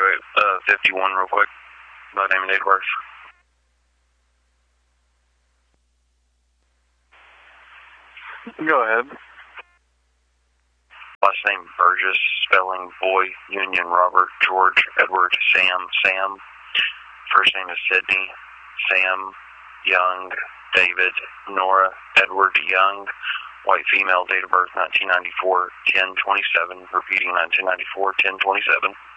evaluate 51 real quick. By name and date of birth. Go ahead. Last name Burgess, spelling boy, Union, Robert, George, Edward, Sam. First name is Sydney, Sam, Young, David, Nora, Edward, Young. White female, date of birth 1994, 10/27, repeating 1994, 10/27.